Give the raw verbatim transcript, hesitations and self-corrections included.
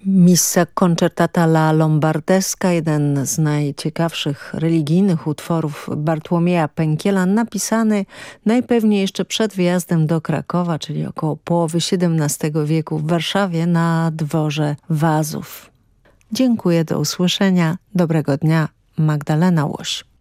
Missa concertata la lombardesca, jeden z najciekawszych religijnych utworów Bartłomieja Penkiela, napisany najpewniej jeszcze przed wyjazdem do Krakowa, czyli około połowy siedemnastego wieku w Warszawie na dworze Wazów. Dziękuję, do usłyszenia, dobrego dnia, Magdalena Łoś.